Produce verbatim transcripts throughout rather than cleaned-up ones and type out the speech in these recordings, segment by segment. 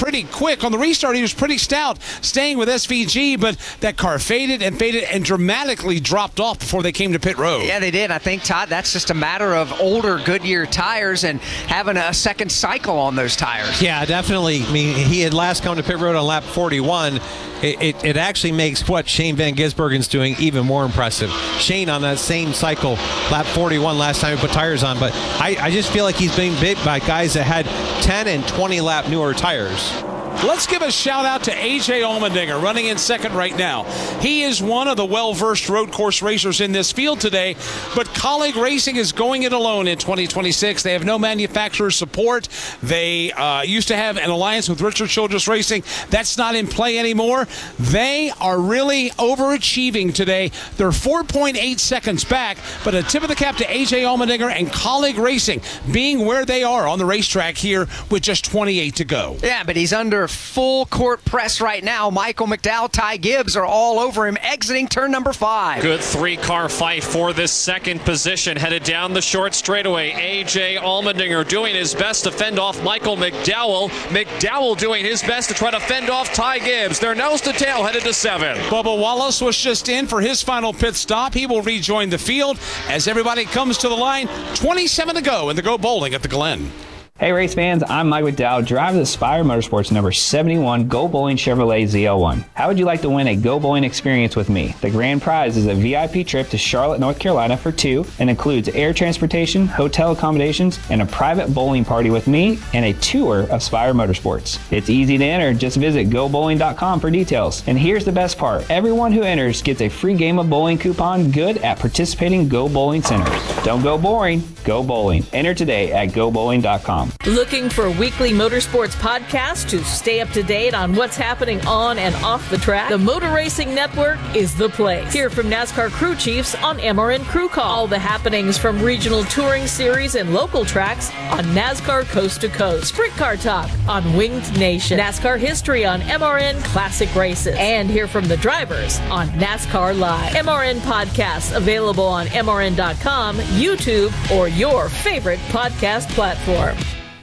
pretty quick. On the restart, he was pretty stout, staying with S V G, but that car faded and faded and dramatically dropped off before they came to pit road. Yeah, they did. I think, Todd, that's just a matter of older Goodyear tires and having a second cycle on those tires. Yeah, definitely. I mean, he had last come to pit road on lap forty-one. It, it, it actually makes what Shane Van Gisbergen's doing even more impressive. Shane on that same cycle, lap forty-one last time he put tires on, but I, I just feel like he's being bit by guys that had ten and twenty lap newer tires. Let's give a shout out to A J Allmendinger, running in second right now. He is one of the well-versed road course racers in this field today, but Colleague Racing is going it alone in twenty twenty-six. They have no manufacturer support. They uh, used to have an alliance with Richard Childress Racing. That's not in play anymore. They are really overachieving today. They're four point eight seconds back, but a tip of the cap to A J Allmendinger and Colleague Racing being where they are on the racetrack here with just twenty-eight to go. Yeah, but he's under full court press right now. Michael McDowell, Ty Gibbs are all over him, exiting turn number five. Good three-car fight for this second position. Headed down the short straightaway. A J Allmendinger doing his best to fend off Michael McDowell. McDowell doing his best to try to fend off Ty Gibbs. They're nose to tail headed to seven. Bubba Wallace was just in for his final pit stop. He will rejoin the field as everybody comes to the line. twenty-seven to go in the Go Bowling at the Glen. Hey race fans, I'm Mike McDowell, driver of the Spire Motorsports number seventy-one Go Bowling Chevrolet Z L one. How would you like to win a Go Bowling experience with me? The grand prize is a V I P trip to Charlotte, North Carolina for two and includes air transportation, hotel accommodations, and a private bowling party with me and a tour of Spire Motorsports. It's easy to enter. Just visit go bowling dot com for details. And here's the best part. Everyone who enters gets a free game of bowling coupon good at participating Go Bowling centers. Don't go boring, go bowling. Enter today at go bowling dot com. Looking for a weekly motorsports podcast to stay up to date on what's happening on and off the track? The Motor Racing Network is the place. Hear from NASCAR crew chiefs on M R N Crew Call. All the happenings from regional touring series and local tracks on NASCAR Coast to Coast. Sprint Car Talk on Winged Nation. NASCAR history on M R N Classic Races. And hear from the drivers on NASCAR Live. M R N podcasts available on M R N dot com, YouTube, or your favorite podcast platform.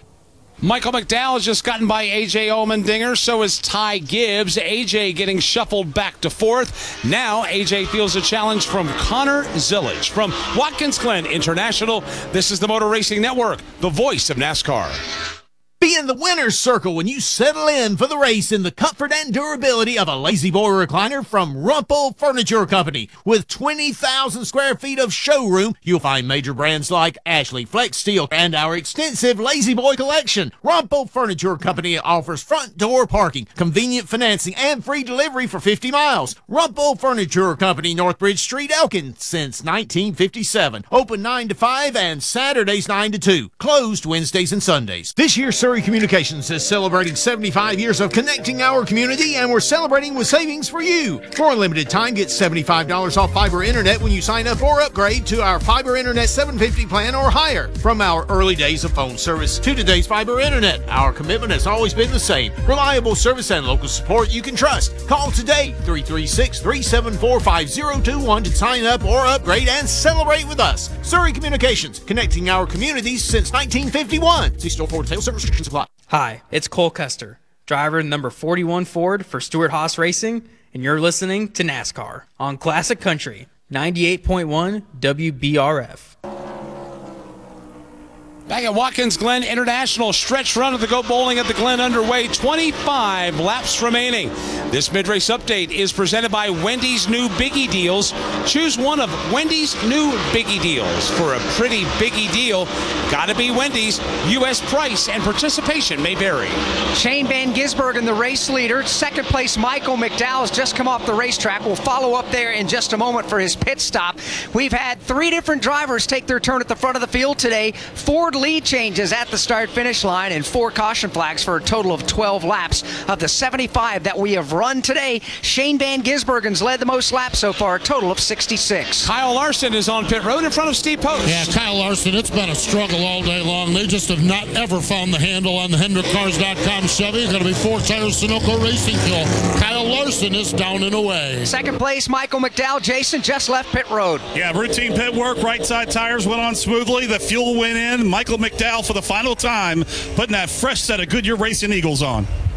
Michael McDowell has just gotten by A J Allmendinger. So is Ty Gibbs. A J getting shuffled back to fourth. Now A J feels a challenge from Connor Zillage from Watkins Glen International. This is the Motor Racing Network, the voice of NASCAR. Be in the winner's circle when you settle in for the race in the comfort and durability of a Lazy Boy recliner from Rumpel Furniture Company. With twenty thousand square feet of showroom, you'll find major brands like Ashley, Flex Steel, and our extensive Lazy Boy collection. Rumpel Furniture Company offers front door parking, convenient financing, and free delivery for fifty miles. Rumpel Furniture Company, Northbridge Street, Elkin, since nineteen fifty-seven. Open nine to five and Saturdays nine to two. Closed Wednesdays and Sundays. This year, Surrey Communications is celebrating seventy-five years of connecting our community, and we're celebrating with savings for you. For a limited time, get seventy-five dollars off fiber internet when you sign up or upgrade to our fiber internet seven fifty plan or higher. From our early days of phone service to today's fiber internet, our commitment has always been the same. Reliable service and local support you can trust. Call today, three three six, three seven four, five zero two one to sign up or upgrade and celebrate with us. Surrey Communications, connecting our communities since nineteen fifty-one. See store for details, service restrictions apply. Hi, it's Cole Custer, driver number forty-one Ford for Stewart Haas Racing, and you're listening to NASCAR on Classic Country, ninety-eight point one W B R F. Back at Watkins Glen International, stretch run of the Go Bowling at the Glen underway. twenty-five laps remaining. This mid-race update is presented by Wendy's new Biggie Deals. Choose one of Wendy's new Biggie Deals. For a pretty biggie deal, gotta be Wendy's. U S price and participation may vary. Shane Van Gisbergen, the race leader. Second place, Michael McDowell has just come off the racetrack. We'll follow up there in just a moment for his pit stop. We've had three different drivers take their turn at the front of the field today. Ford lead changes at the start-finish line and four caution flags for a total of twelve laps of the seventy-five that we have run today. Shane Van Gisbergen's led the most laps so far, a total of sixty-six. Kyle Larson is on pit road in front of Steve Post. Yeah, Kyle Larson, it's been a struggle all day long. They just have not ever found the handle on the Hendrick Cars dot com Chevy. It's going to be four tires Sunoco Racing Fuel. Kyle Larson is down and away. Second place, Michael McDowell. Jason just left pit road. Yeah, routine pit work. Right side tires went on smoothly. The fuel went in. Michael McDowell for the final time, putting that fresh set of Goodyear Racing Eagles on.